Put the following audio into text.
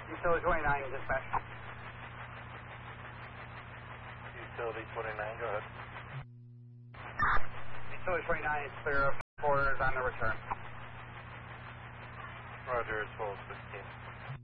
Utility 29, dispatch. Utility 29, go ahead. Utility 29 is clear of quarters on the return. Roger, 1216.